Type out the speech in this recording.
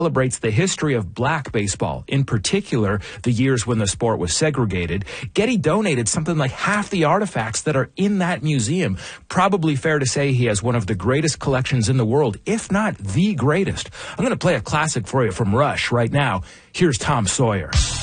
celebrates the history of black baseball, in particular, the years when the sport was segregated. Getty donated something like half the artifacts that are in that museum. Probably fair to say he has one of the greatest collections in the world, if not the greatest. I'm going to play a classic for you from Rush right now. Here's Tom Sawyer.